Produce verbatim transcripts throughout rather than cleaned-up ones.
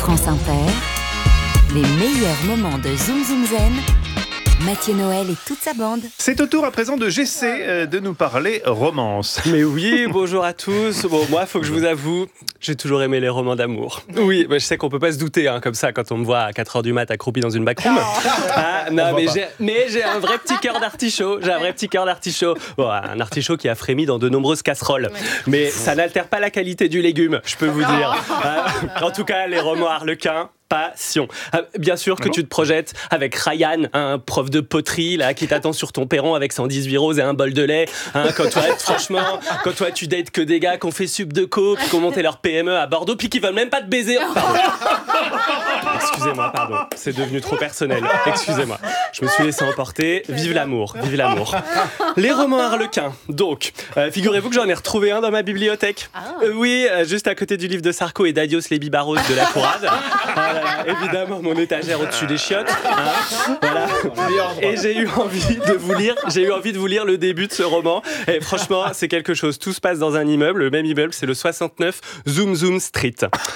France Inter, les meilleurs moments de Zoom Zoom Zen, Mathieu Noël et toute sa bande. C'est au tour à présent de G C euh, de nous parler romance. Mais oui, bonjour à tous. Bon, moi, faut que je vous avoue, j'ai toujours aimé les romans d'amour. Oui, mais je sais qu'on peut pas se douter, hein, comme ça, quand on me voit à quatre heures du mat accroupi dans une backroom. Ah, non, mais j'ai, mais j'ai un vrai petit cœur d'artichaut. J'ai un vrai petit cœur d'artichaut. Bon, un artichaut qui a frémi dans de nombreuses casseroles. Mais ça n'altère pas la qualité du légume, je peux vous dire. Ah, en tout cas, les romans harlequins, passion. Ah, bien sûr que tu te projettes avec Ryan, un prof de poterie là, qui t'attend sur ton perron avec cent dix-huit roses et un bol de lait. Hein, quand toi, franchement, quand toi tu dates que des gars qui ont fait sub de co, puis qui ont monté leur P M E à Bordeaux, puis qui veulent même pas te baiser. Pardon. Excusez-moi, pardon. C'est devenu trop personnel. Excusez-moi. Je me suis laissé emporter. Vive l'amour, vive l'amour. Les romans harlequins. Donc, euh, figurez-vous que j'en ai retrouvé un dans ma bibliothèque. Euh, oui, euh, juste à côté du livre de Sarko et d'Adios les Bibarros de la Fourade. Voilà, évidemment, mon étagère au-dessus des chiottes. Hein, voilà. Et j'ai eu envie de vous lire. J'ai eu envie de vous lire le début de ce roman. Et franchement, c'est quelque chose. Tout se passe dans un immeuble. Le même immeuble, c'est le soixante-neuf Zoom Zoom Street.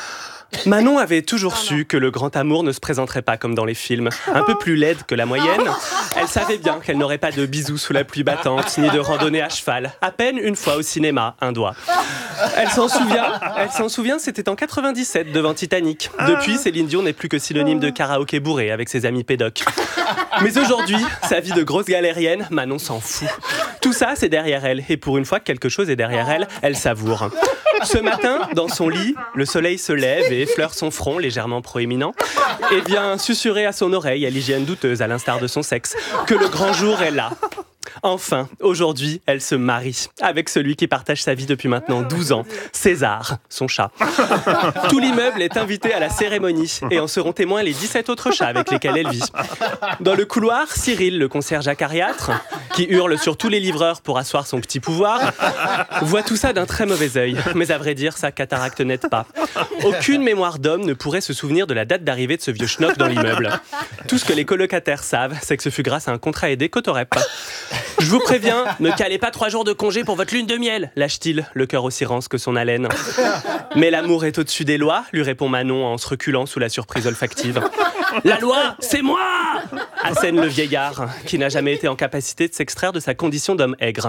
Manon avait toujours su que le grand amour ne se présenterait pas comme dans les films. Un peu plus laide que la moyenne, elle savait bien qu'elle n'aurait pas de bisous sous la pluie battante, ni de randonnée à cheval. À peine une fois au cinéma, un doigt. Elle s'en souvient, elle s'en souvient, c'était en quatre-vingt-dix-sept devant Titanic. Depuis, Céline Dion n'est plus que synonyme de karaoké bourré avec ses amis pédocs. Mais aujourd'hui, sa vie de grosse galérienne, Manon s'en fout. Tout ça, c'est derrière elle. Et pour une fois que quelque chose est derrière elle, elle savoure. Ce matin, dans son lit, le soleil se lève et effleure son front légèrement proéminent et vient susurrer à son oreille, à l'hygiène douteuse, à l'instar de son sexe, que le grand jour est là. Enfin, aujourd'hui, elle se marie avec celui qui partage sa vie depuis maintenant douze ans, César, son chat. Tout l'immeuble est invité à la cérémonie et en seront témoins les dix-sept autres chats avec lesquels elle vit. Dans le couloir, Cyril, le concierge acariâtre, qui hurle sur tous les livreurs pour asseoir son petit pouvoir, voit tout ça d'un très mauvais œil. Mais à vrai dire, sa cataracte n'aide pas. Aucune mémoire d'homme ne pourrait se souvenir de la date d'arrivée de ce vieux schnock dans l'immeuble. Tout ce que les colocataires savent, c'est que ce fut grâce à un contrat aidé qu'Autorep. Je vous préviens, ne calez pas trois jours de congé pour votre lune de miel, lâche-t-il, le cœur aussi rance que son haleine. Mais l'amour est au-dessus des lois, lui répond Manon en se reculant sous la surprise olfactive. La loi, c'est moi, assène le vieillard, qui n'a jamais été en capacité de s'extraire de sa condition d'homme aigre.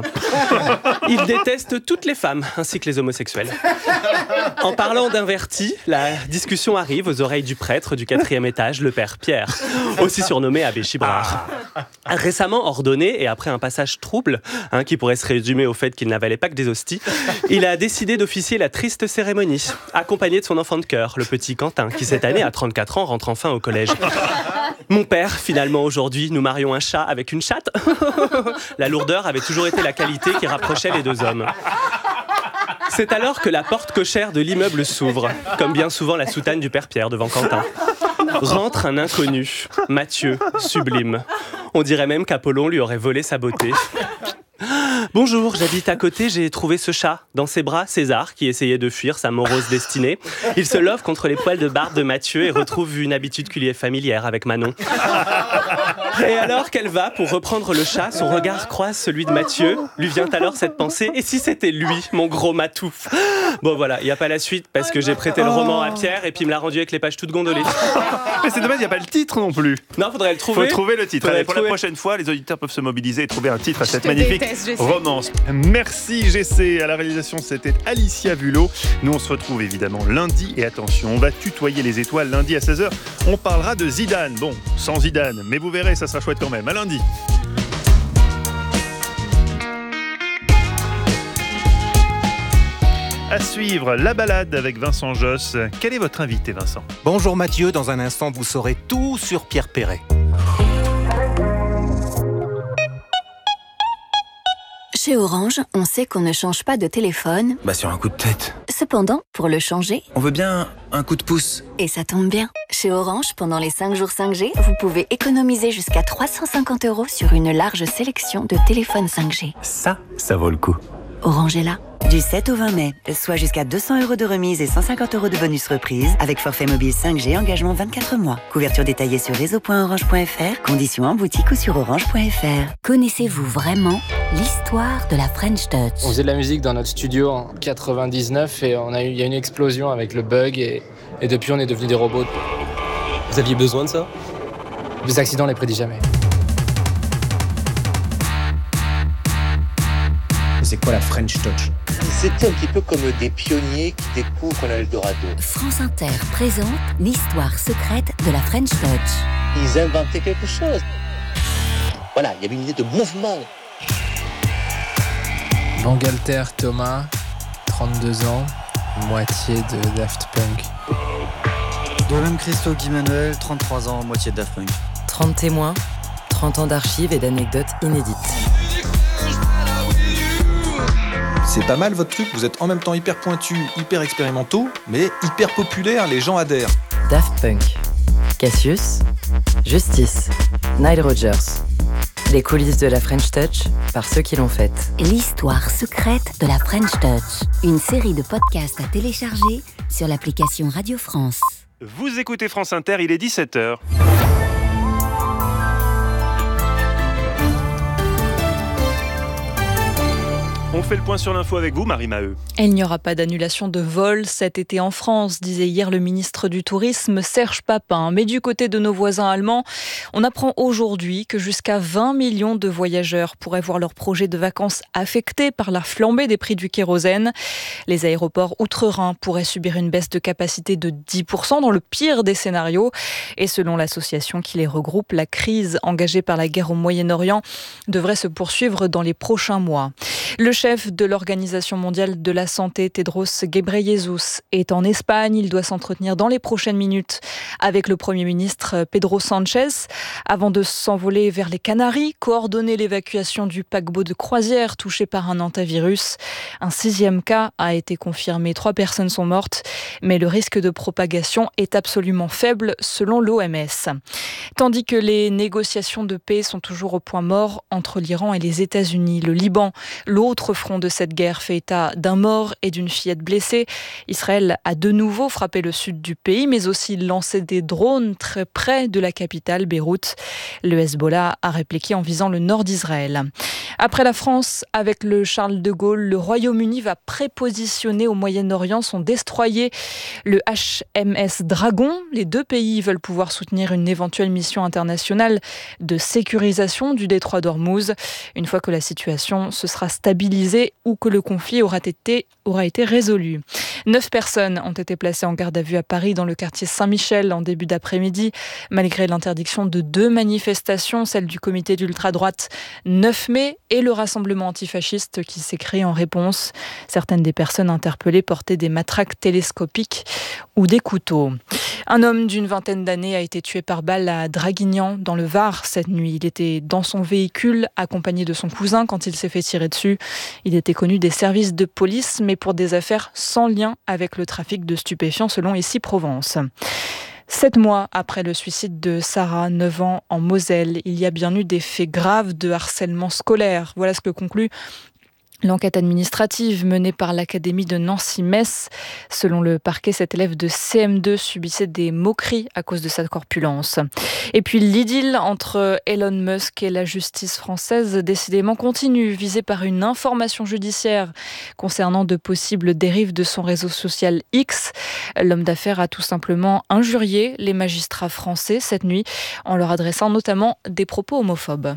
Il déteste toutes les femmes, ainsi que les homosexuels. En parlant d'inverti, la discussion arrive aux oreilles du prêtre du quatrième étage, le père Pierre, aussi surnommé Abbé Chibrard. Récemment ordonné, et après un passage trouble, hein, qui pourrait se résumer au fait qu'il n'avalait pas que des hosties, il a décidé d'officier la triste cérémonie, accompagné de son enfant de cœur, le petit Quentin, qui cette année, à trente-quatre ans, rentre enfin au collège. Mon père, finalement, aujourd'hui, nous marions un chat avec une chatte. La lourdeur avait toujours été la qualité qui rapprochait les deux hommes. C'est alors que la porte cochère de l'immeuble s'ouvre, comme bien souvent la soutane du père Pierre devant Quentin. Rentre un inconnu, Mathieu, sublime. On dirait même qu'Apollon lui aurait volé sa beauté. Bonjour, j'habite à côté, j'ai trouvé ce chat. Dans ses bras, César, qui essayait de fuir sa morose destinée. Il se love contre les poils de barbe de Mathieu et retrouve une habitude qui lui est familière avec Manon. Et alors qu'elle va pour reprendre le chat, son regard croise celui de Mathieu. Lui vient alors cette pensée, et si c'était lui, mon gros matou? Bon voilà, il n'y a pas la suite parce que j'ai prêté le roman à Pierre et puis il me l'a rendu avec les pages toutes gondolées. Mais c'est dommage, il n'y a pas le titre non plus. Non, faudrait le trouver. Faut trouver le titre. Faudrait Allez, pour trouver. la prochaine fois, les auditeurs peuvent se mobiliser et trouver un titre à cette magnifique romance. Merci G C. À la réalisation, c'était Alicia Vulot. Nous, on se retrouve évidemment lundi. Et attention, on va tutoyer les étoiles lundi à seize heures. On parlera de Zidane. Bon, sans Zidane, mais vous verrez, ça sera chouette quand même. À lundi. À suivre, la balade avec Vincent Josse. Quel est votre invité, Vincent? Bonjour Mathieu, dans un instant vous saurez tout sur Pierre Perret. Chez Orange, on sait qu'on ne change pas de téléphone. Bah sur un coup de tête. Cependant, pour le changer, On veut bien un coup de pouce. et ça tombe bien, chez Orange, pendant les cinq jours cinq G, vous pouvez économiser jusqu'à trois cent cinquante euros sur une large sélection de téléphones cinq G. Ça, ça vaut le coup. Orange est là. Du sept au vingt mai, soit jusqu'à deux cents euros de remise et cent cinquante euros de bonus reprise avec forfait mobile cinq G, engagement vingt-quatre mois. Couverture détaillée sur réseau point orange point f r, conditions en boutique ou sur orange point f r. Connaissez-vous vraiment l'histoire de la French Touch? On faisait de la musique dans notre studio en quatre-vingt-dix-neuf et on a eu, il y a eu une explosion avec le bug et Et depuis, on est devenus des robots. Vous aviez besoin de ça ? Les accidents, on les prédit jamais. C'est quoi la French Touch ? C'était un petit peu comme des pionniers qui découvrent l'Eldorado. France Inter présente l'histoire secrète de la French Touch. Ils inventaient quelque chose. Voilà, il y avait une idée de mouvement. Bangalter Thomas, trente-deux ans, moitié de Daft Punk. Dolem Christo Guy Manuel, trente-trois ans, moitié de Daft Punk. trente témoins, trente ans d'archives et d'anecdotes inédites. C'est pas mal votre truc, vous êtes en même temps hyper pointus, hyper expérimentaux, mais hyper populaires, les gens adhèrent. Daft Punk, Cassius, Justice, Nile Rodgers. Les coulisses de la French Touch par ceux qui l'ont faite. L'histoire secrète de la French Touch. Une série de podcasts à télécharger sur l'application Radio France. Vous écoutez France Inter, il est dix-sept heures. On fait le point sur l'info avec vous, Marie Maheu. Il n'y aura pas d'annulation de vol cet été en France, disait hier le ministre du Tourisme Serge Papin. Mais du côté de nos voisins allemands, on apprend aujourd'hui que jusqu'à vingt millions de voyageurs pourraient voir leur projet de vacances affecté par la flambée des prix du kérosène. Les aéroports outre-Rhin pourraient subir une baisse de capacité de dix pour cent dans le pire des scénarios. Et selon l'association qui les regroupe, la crise engagée par la guerre au Moyen-Orient devrait se poursuivre dans les prochains mois. Le chef de l'Organisation mondiale de la santé, Tedros Ghebreyesus, est en Espagne. Il doit s'entretenir dans les prochaines minutes avec le Premier ministre Pedro Sánchez avant de s'envoler vers les Canaries, coordonner l'évacuation du paquebot de croisière touché par un hantavirus. Un sixième cas a été confirmé. Trois personnes sont mortes, mais le risque de propagation est absolument faible selon l'O M S. Tandis que les négociations de paix sont toujours au point mort entre l'Iran et les États-Unis. Le Liban, l'autre front de cette guerre, fait état d'un mort et d'une fillette blessée. Israël a de nouveau frappé le sud du pays, mais aussi lancé des drones très près de la capitale, Beyrouth. Le Hezbollah a répliqué en visant le nord d'Israël. Après la France, avec le Charles de Gaulle, le Royaume-Uni va prépositionner au Moyen-Orient son destroyer, le H M S Dragon. Les deux pays veulent pouvoir soutenir une éventuelle mission internationale de sécurisation du détroit d'Ormuz, une fois que la situation se sera stabilisée ou que le conflit aura été, aura été résolu. Neuf personnes ont été placées en garde à vue à Paris, dans le quartier Saint-Michel, en début d'après-midi, malgré l'interdiction de deux manifestations, celle du comité d'ultra-droite neuf mai et le rassemblement antifasciste qui s'est créé en réponse. Certaines des personnes interpellées portaient des matraques télescopiques ou des couteaux. Un homme d'une vingtaine d'années a été tué par balle à Draguignan, dans le Var, cette nuit. Il était dans son véhicule, accompagné de son cousin, quand il s'est fait tirer dessus. Il était connu des services de police, mais pour des affaires sans lien avec le trafic de stupéfiants, selon Ici Provence. Sept mois après le suicide de Sarah, neuf ans, en Moselle, il y a bien eu des faits graves de harcèlement scolaire. Voilà ce que conclut l'enquête administrative menée par l'Académie de Nancy-Metz. Selon le parquet, cet élève de C M deux subissait des moqueries à cause de sa corpulence. Et puis l'idylle entre Elon Musk et la justice française, décidément continue, visée par une information judiciaire concernant de possibles dérives de son réseau social X. L'homme d'affaires a tout simplement injurié les magistrats français cette nuit, en leur adressant notamment des propos homophobes.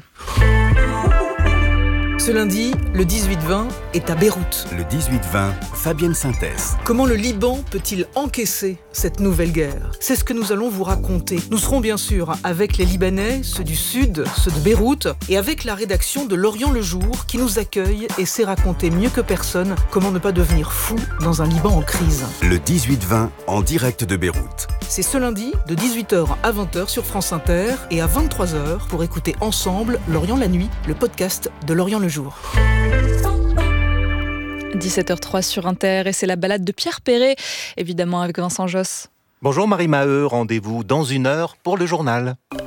Ce lundi, le dix-huit vingt est à Beyrouth. Le dix-huit vingt, Fabienne Synthèse. Comment le Liban peut-il encaisser cette nouvelle guerre ? C'est ce que nous allons vous raconter. Nous serons bien sûr avec les Libanais, ceux du Sud, ceux de Beyrouth, et avec la rédaction de L'Orient le Jour qui nous accueille et sait raconter mieux que personne comment ne pas devenir fou dans un Liban en crise. Le dix-huit vingt, en direct de Beyrouth. C'est ce lundi, de dix-huit heures à vingt heures sur France Inter et à vingt-trois heures pour écouter ensemble L'Orient la nuit, le podcast de L'Orient le Jour. dix-sept heures trois sur Inter et c'est la balade de Pierre Perret, évidemment avec Vincent Josse. Bonjour Marie Maheu, rendez-vous dans une heure pour le journal.